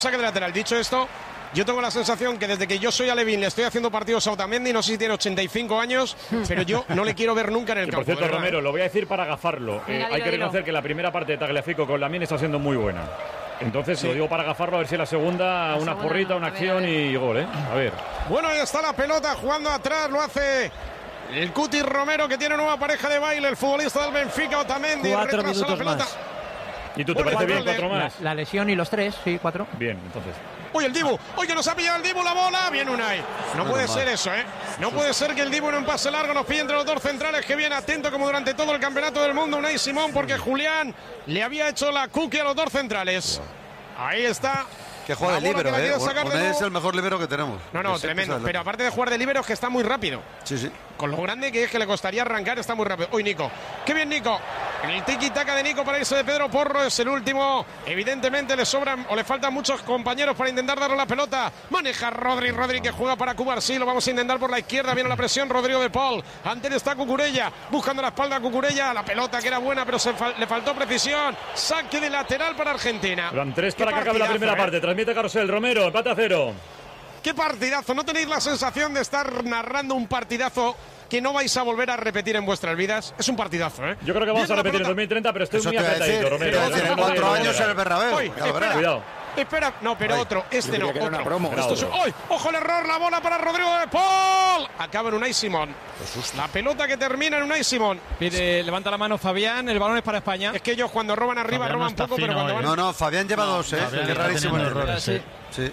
Saque de lateral. Dicho esto, yo tengo la sensación que desde que yo soy Alevín le estoy haciendo partidos a Otamendi, no sé si tiene 85 años, pero yo no le quiero ver nunca en el campo. Por cierto, Romero, lo voy a decir para agafarlo. Hay que reconocer que la primera parte de Tagliafico con Lamine está siendo muy buena. Entonces, se lo digo para agafarlo, a ver si la segunda, una porrita, una acción y gol, ¿eh? A ver. Bueno, ahí está la pelota jugando atrás, lo hace el Cuti Romero, que tiene nueva pareja de baile, el futbolista del Benfica, Otamendi. 4 minutos la pelota. más. ¿Y tú te parece bien 4 más? La lesión y los 3, sí, 4. Bien, entonces. Oye, el Dibu, oye, nos ha pillado el Dibu la bola. Bien, Unai. No puede ser eso, ¿eh? No puede ser que el Dibu en un pase largo nos pille entre los dos centrales, que viene atento como durante todo el campeonato del mundo Unai Simón, porque Julián le había hecho la cookie a los dos centrales. Ahí está. Que juega de líbero, Unai es el mejor líbero que tenemos. No, tremendo. Pero aparte de jugar de líbero, es que está muy rápido. Sí. Con lo grande que es que le costaría arrancar, está muy rápido. Uy, Nico. Qué bien, Nico. El tiki-taka de Nico para irse de Pedro Porro es el último. Evidentemente le sobran o le faltan muchos compañeros para intentar darle la pelota. Maneja Rodri que juega para Cubarsí. Lo vamos a intentar por la izquierda. Viene la presión, Rodrigo de Paul. Antes está Cucurella. Buscando la espalda a Cucurella. La pelota que era buena, pero le faltó precisión. Saque de lateral para Argentina. Van 3 para que acabe la primera parte. Transmite Carrusel. Romero, empate a 0. ¡Qué partidazo! ¿No tenéis la sensación de estar narrando un partidazo que no vais a volver a repetir en vuestras vidas? Es un partidazo, ¿eh? Yo creo que vamos a repetir en 2030, pero estoy muy apretadito, Romero. Tiene 4 años en el Bernabéu. Cuidado. Espera, no, pero otro. Este no, otro. Esto es, ¡ay! ¡Ojo el error! La bola para Rodrigo de Paul. Acaba en Unai Simón. La pelota que termina en Unai Simón. Levanta la mano Fabián, el balón es para España. Es que ellos cuando roban arriba Fabián roban no poco, pero cuando van... No, Fabián lleva 2, ¿eh? Qué rarísimo el error. Sí.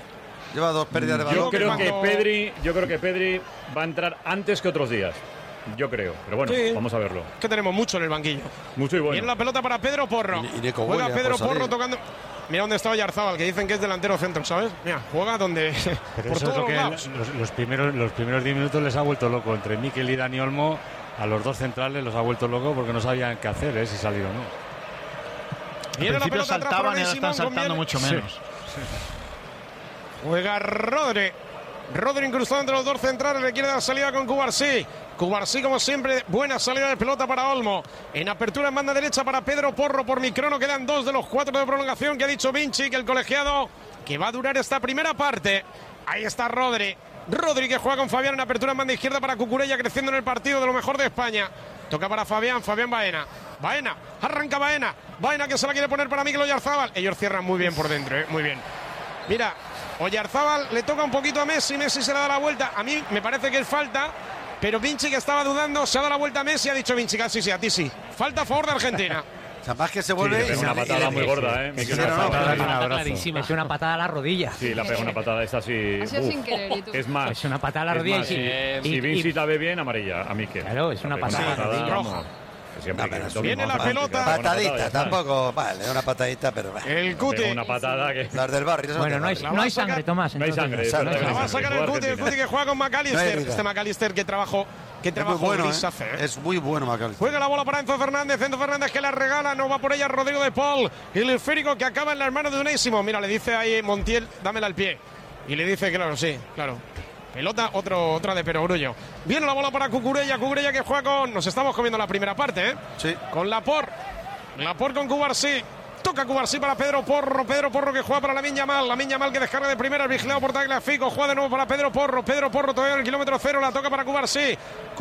Lleva 2 pérdidas de balón. Yo creo que Pedri va a entrar antes que otros días. Yo creo, pero bueno, vamos a verlo. Que tenemos mucho en el banquillo. Mucho y bueno. Viene la pelota para Pedro Porro. Y Nico juega Pedro Porro salir. Tocando. Mira dónde está Oyarzábal, que dicen que es delantero centro, ¿sabes? Mira, juega donde. Pero por eso es lo que los primeros 10 minutos les ha vuelto loco. Entre Mikel y Dani Olmo, a los dos centrales los ha vuelto loco porque no sabían qué hacer, si salir o no. Viene la pelota saltaban y ahora están saltando mucho menos. Sí. Juega Rodri incrustado entre los dos centrales, le quiere dar salida con Cubarsí. Cubarsí, como siempre, buena salida de pelota para Olmo. En apertura en banda derecha para Pedro Porro por Microno. Quedan 2 de los 4 de prolongación que ha dicho Vinci, que el colegiado que va a durar esta primera parte. Ahí está Rodri que juega con Fabián en apertura en banda izquierda para Cucurella, creciendo en el partido de lo mejor de España. Toca para Fabián Baena, arranca Baena que se la quiere poner para Mikel Oyarzábal. Ellos cierran muy bien por dentro, muy bien. Mira, Oyarzábal le toca un poquito a Messi se le da la vuelta. A mí me parece que es falta, pero Vinci, que estaba dudando, se ha dado la vuelta a Messi, ha dicho Vinci, casi sí, a ti sí. Falta a favor de Argentina. O sea, más que se vuelve... Sí, una patada muy gorda, ¿eh? Es una patada a la rodilla. Sí, la pega una patada, es así. Ha sido sin querer, ¿y tú? Es más. Es una patada a la rodilla. Si Vinci la ve bien, amarilla, a Mikel. Claro, es una patada a la rodilla. Roja. Viene la pelota. Patadita, tampoco, vale, una patadita, pero... El Cuti. Una patada que... Las del barrio. Bueno, no hay sangre, Tomás. No hay sangre. La va a sacar el Cuti que juega con McAllister. Este McAllister que trabajo gris hace. Es muy bueno McAllister. Juega la bola para Enzo Fernández que la regala, no va por ella Rodrigo de Paul. Y el esférico que acaba en las manos de Unai Simón. Mira, le dice ahí Montiel, dámela al pie. Y le dice, claro, sí, claro. Pelota, otra de Perogrullo. Viene la bola para Cucurella que juega con... Nos estamos comiendo la primera parte, ¿eh? Sí. Con Laporte con Cubarsí. Toca Cubarsí para Pedro Porro que juega para Lamine Yamal que descarga de primera, vigilado por Tagliafico, juega de nuevo para Pedro Porro todavía en el kilómetro 0, la toca para Cubarsí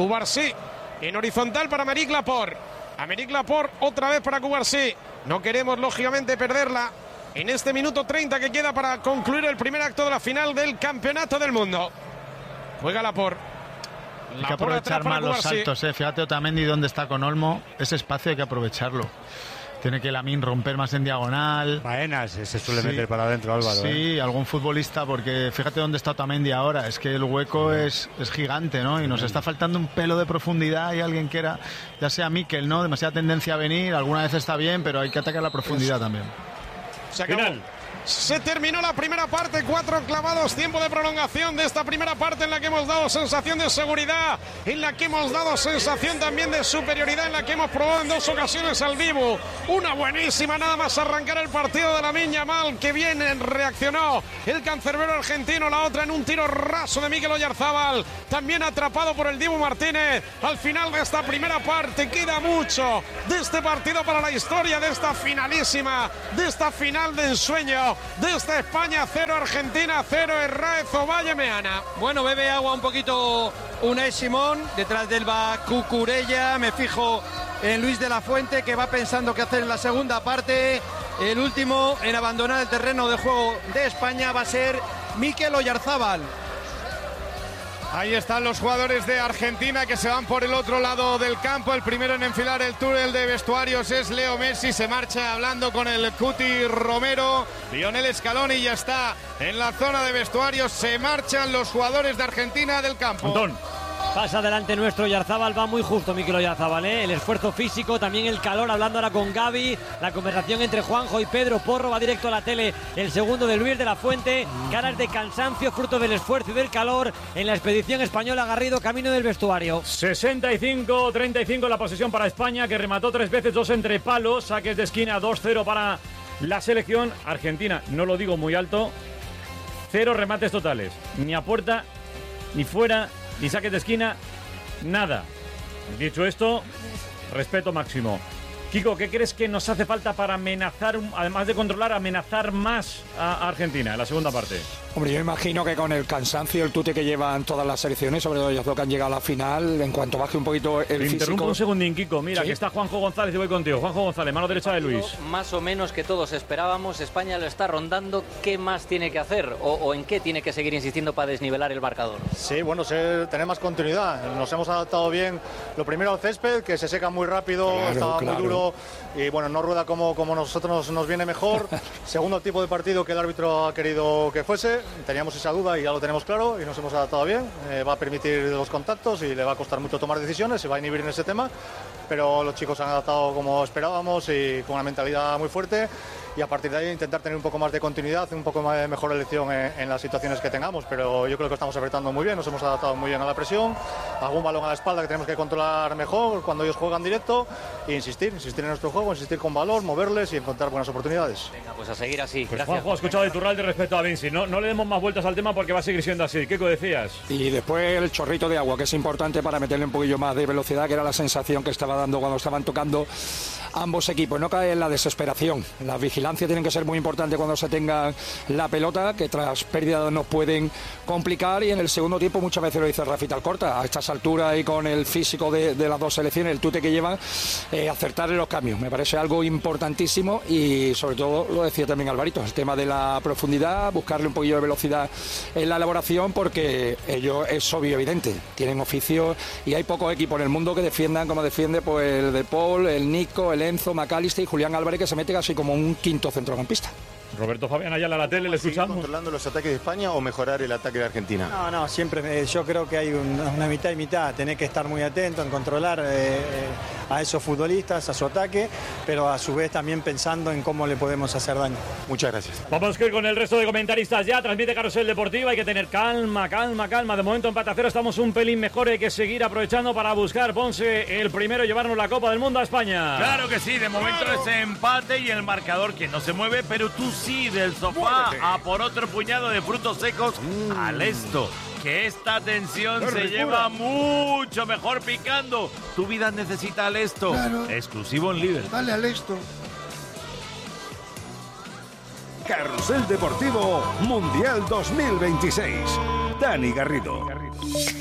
en horizontal para Aymeric Laporte otra vez para Cubarsí. No queremos lógicamente perderla en este minuto 30 que queda para concluir el primer acto de la final del Campeonato del Mundo. Juega Laporte. Hay que aprovechar más los saltos, Fíjate Otamendi dónde está con Olmo. Ese espacio hay que aprovecharlo. Tiene que Lamine romper más en diagonal. Baena se suele meter para adentro, Álvaro. Sí, algún futbolista, porque fíjate dónde está Otamendi ahora. Es que el hueco es gigante, ¿no? Y nos está faltando un pelo de profundidad. Y alguien que era, ya sea Mikel, ¿no? Demasiada tendencia a venir. Alguna vez está bien, pero hay que atacar la profundidad también. Se acabó. Se terminó la primera parte, 4 clavados, tiempo de prolongación de esta primera parte en la que hemos dado sensación de seguridad, en la que hemos dado sensación también de superioridad, en la que hemos probado en 2 ocasiones al Dibu. Una buenísima, nada más arrancar el partido de Lamine Yamal, que bien reaccionó el cancerbero argentino, la otra en un tiro raso de Mikel Oyarzábal, también atrapado por el Dibu Martínez. Al final de esta primera parte queda mucho de este partido para la historia, de esta finalísima, de esta final de ensueño. desde España 0, Argentina 0, Herráez Ovalle Meana. Bueno, bebe agua un poquito Unai Simón, detrás del va Cucurella, me fijo en Luis de la Fuente, que va pensando qué hacer en la segunda parte. El último en abandonar el terreno de juego de España va a ser Mikel Oyarzábal. Ahí están los jugadores de Argentina que se van por el otro lado del campo. El primero en enfilar el túnel de vestuarios es Leo Messi. Se marcha hablando con el Cuti Romero. Lionel Scaloni ya está en la zona de vestuarios. Se marchan los jugadores de Argentina del campo. Antón. Pasa adelante nuestro Oyarzábal, va muy justo Mikel Oyarzábal, el esfuerzo físico, también el calor, hablando ahora con Gaby, la conversación entre Juanjo y Pedro Porro, va directo a la tele el segundo de Luis de la Fuente, caras de cansancio, fruto del esfuerzo y del calor en la expedición española. Garrido, camino del vestuario. 65-35 la posesión para España, que remató 3 veces, 2 entre palos, saques de esquina, 2-0 para la selección. Argentina, no lo digo muy alto, 0 remates totales, ni a puerta, ni fuera, ni saques de esquina, nada. Dicho esto, respeto máximo. Kiko, ¿qué crees que nos hace falta para amenazar, además de controlar, amenazar más a Argentina en la segunda parte? Hombre, yo imagino que con el cansancio, el tute que llevan todas las selecciones, sobre todo ellos dos que han llegado a la final, en cuanto baje un poquito el físico... Interrumpo un segundín, Kiko. Mira, ¿sí? Que está Juanjo González y voy contigo. Juanjo González, mano derecha de Luis. Más o menos que todos esperábamos. España lo está rondando. ¿Qué más tiene que hacer? ¿O en qué tiene que seguir insistiendo para desnivelar el marcador? Sí, bueno, tener más continuidad. Nos hemos adaptado bien. Lo primero al césped, que se seca muy rápido, estaba muy duro. Y bueno, no rueda como nosotros nos viene mejor. Segundo tipo de partido que el árbitro ha querido que fuese. Teníamos esa duda y ya lo tenemos claro y nos hemos adaptado bien. Va a permitir los contactos y le va a costar mucho tomar decisiones, se va a inhibir en ese tema. Pero los chicos se han adaptado como esperábamos y con una mentalidad muy fuerte. Y a partir de ahí intentar tener un poco más de continuidad, un poco más de mejor elección en las situaciones que tengamos. Pero yo creo que estamos apretando muy bien, nos hemos adaptado muy bien a la presión. Algún balón a la espalda que tenemos que controlar mejor cuando ellos juegan directo. E insistir en nuestro juego, insistir con valor, moverles y encontrar buenas oportunidades. Venga, pues a seguir así. Pues gracias. Juanjo ha escuchado de Iturralde respecto a Vinci. No le demos más vueltas al tema porque va a seguir siendo así. ¿Qué decías? Y después el chorrito de agua, que es importante para meterle un poquillo más de velocidad, que era la sensación que estaba dando cuando estaban tocando ambos equipos. No cae en la desesperación. Las vigilancias tienen que ser muy importantes cuando se tenga la pelota, que tras pérdida nos pueden complicar. Y en el segundo tiempo, muchas veces lo dice Rafita Alcorta, a estas alturas y con el físico de las dos selecciones, el tute que llevan, acertar en los cambios. Me parece algo importantísimo y sobre todo, lo decía también Alvarito, el tema de la profundidad, buscarle un poquillo de velocidad en la elaboración, porque ellos es obvio, evidente, tienen oficio y hay pocos equipos en el mundo que defiendan como defiende pues el De Paul, el Nico, el Enzo, McAllister y Julián Álvarez, que se mete casi como un quinto centrocampista. Roberto Fabián Ayala a la tele, le escuchamos. ¿Controlando los ataques de España o mejorar el ataque de Argentina? No, siempre yo creo que hay una mitad y mitad. Tenés que estar muy atento en controlar a esos futbolistas, a su ataque, pero a su vez también pensando en cómo le podemos hacer daño. Muchas gracias. Vamos con el resto de comentaristas ya. Transmite Carrusel Deportiva. Hay que tener calma. De momento empate a 0. Estamos un pelín mejor. Hay que seguir aprovechando para buscar, Ponce, el primero y llevarnos la Copa del Mundo a España. Claro que sí. De momento ese empate y el marcador que no se mueve, pero tú sí, del sofá a por otro puñado de frutos secos al esto. Que esta tensión se lleva mucho mejor picando. Tu vida necesita Alesto. Claro. Exclusivo en Liverpool. Dale Alesto. Carrusel Deportivo Mundial 2026. Dani Garrido.